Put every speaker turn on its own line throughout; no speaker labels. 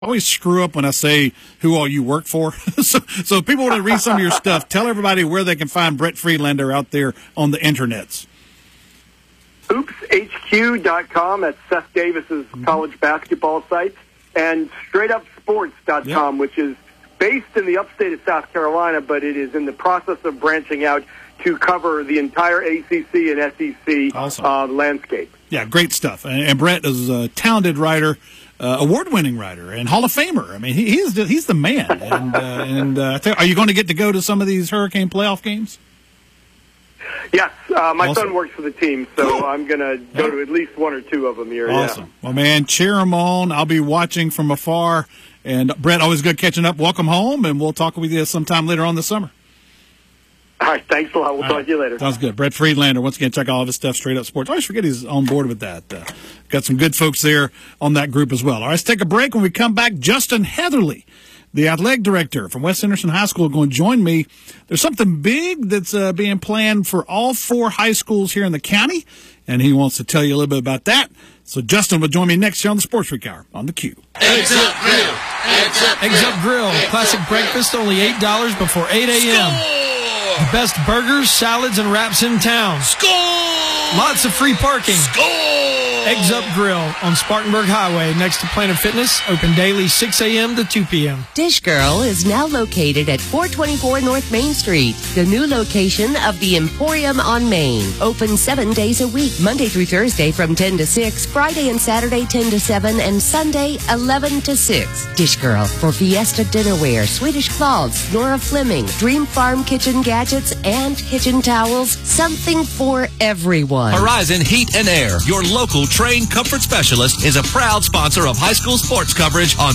always screw up when I say who all you work for. so if people want to read some of your stuff, tell everybody where they can find Brett Friedlander out there on the internets.
HoopsHQ.com. That's Seth Davis's college basketball site. And StraightUpSports.com, which is based in the upstate of South Carolina, but it is in the process of branching out to cover the entire ACC and SEC landscape. Yeah, great stuff. And Brett is a talented writer, award-winning writer, and Hall of Famer. I mean, he's the man. And are you going to get to go to some of these Hurricane playoff games? Yes, my son works for the team, so I'm going to go to at least one or two of them here. Awesome. Yeah. Well, man, cheer them on. I'll be watching from afar. And, Brett, always good catching up. Welcome home, and we'll talk with you sometime later on this summer. All right, thanks a lot. We'll talk to you later. Sounds good. Brett Friedlander, once again, check all of his stuff, Straight Up Sports. I always forget he's on board with that. Got some good folks there on that group as well. All right, let's take a break. When we come back, Justin Heatherly, the athletic director from West Henderson High School, is going to join me. There's something big that's being planned for all 4 high schools here in the county, and he wants to tell you a little bit about that. So Justin will join me next here on the Sports Week Hour on the Q.
Eggs Up Grill. Eggs Up Grill. Classic breakfast, only $8 before 8 a.m. The best burgers, salads, and wraps in town.
Score!
Lots of free parking.
Score!
Eggs Up Grill on Spartanburg Highway next to Planet Fitness. Open daily 6 a.m. to 2 p.m.
Dish Girl is now located at 424 North Main Street, the new location of the Emporium on Main. Open 7 days a week, Monday through Thursday from 10 to 6, Friday and Saturday 10 to 7, and Sunday 11 to 6. Dish Girl for Fiesta Dinnerware, Swedish Cloths, Nora Fleming, Dream Farm Kitchen Gadgets, and kitchen towels. Something for everyone.
Horizon Heat and Air, your local trained comfort specialist, is a proud sponsor of high school sports coverage on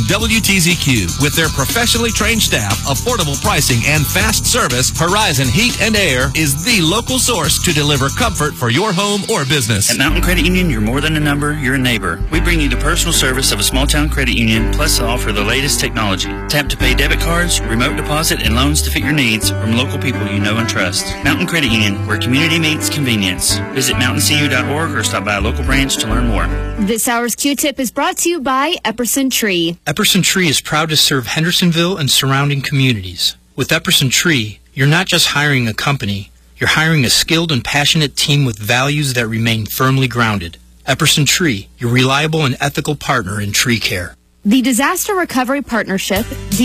WTZQ. With their professionally trained staff, affordable pricing, and fast service, Horizon Heat and Air is the local source to deliver comfort for your home or business.
At Mountain Credit Union, you're more than a number, you're a neighbor. We bring you the personal service of a small-town credit union, plus offer the latest technology. Tap-to-pay debit cards, remote deposit, and loans to fit your needs from local people you know and trust. Mountain Credit Union, where community meets convenience. Visit mountaincu.org or stop by a local branch to learn more.
This hour's Q-Tip is brought to you by Epperson Tree.
Epperson Tree is proud to serve Hendersonville and surrounding communities. With Epperson Tree, you're not just hiring a company, you're hiring a skilled and passionate team with values that remain firmly grounded. Epperson Tree, your reliable and ethical partner in tree care.
The Disaster Recovery Partnership,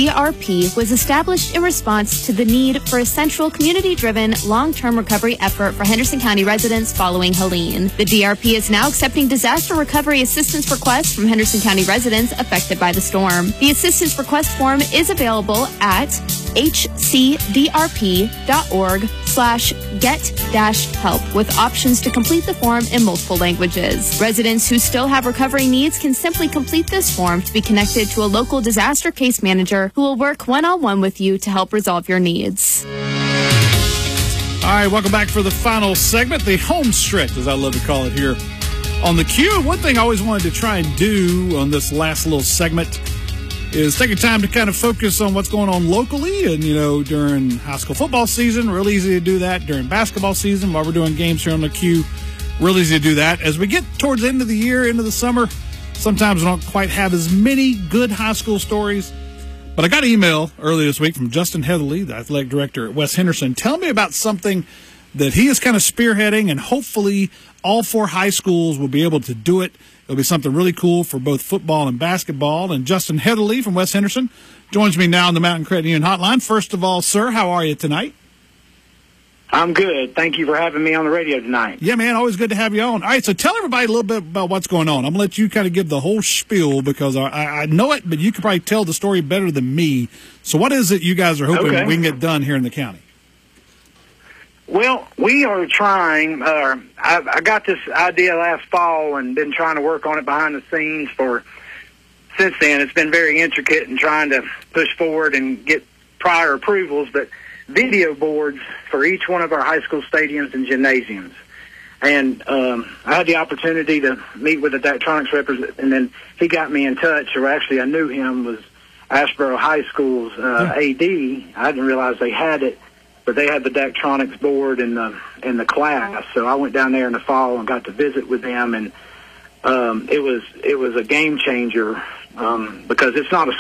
DRP, was established in response to the need for a central, community-driven, long-term recovery effort for Henderson County residents following Helene. The DRP is now accepting disaster recovery assistance requests from Henderson County residents affected by the storm. The assistance request form is available at hcdrp.org/get-help with options to complete the form in multiple languages. Residents who still have recovery needs can simply complete this form to be connected to a local disaster case manager who will work one-on-one with you to help resolve your needs.
All right, welcome back for the final segment, the home stretch, as I love to call it here on the Q. One thing I always wanted to try and do on this last little segment is taking time to kind of focus on what's going on locally. And, you know, during high school football season, real easy to do that. During basketball season, while we're doing games here on the Q, real easy to do that. As we get towards the end of the year, into the summer, sometimes we don't quite have as many good high school stories. But I got an email earlier this week from Justin Heatherly, the athletic director at West Henderson, telling me about something that he is kind of spearheading, and hopefully all 4 high schools will be able to do it. It'll be something really cool for both football and basketball. And Justin Heatherly from West Henderson joins me now on the Mountain Credit Union Hotline. First of all, sir, how are you tonight?
I'm good. Thank you for having me on the radio tonight.
Yeah, man, always good to have you on. All right, so tell everybody a little bit about what's going on. I'm going to let you kind of give the whole spiel because I know it, but you could probably tell the story better than me. So what is it you guys are hoping we can get done here in the county?
Well, we are trying. I got this idea last fall and been trying to work on it behind the scenes since then. It's been very intricate and trying to push forward and get prior approvals, but video boards for each one of our high school stadiums and gymnasiums. And I had the opportunity to meet with the Daktronics representative, and then he got me in touch, or actually I knew him, was Asheboro High School's AD. I didn't realize they had it, but they had the Daktronics board in the class. So I went down there in the fall and got to visit with them, and it was a game changer because it's not a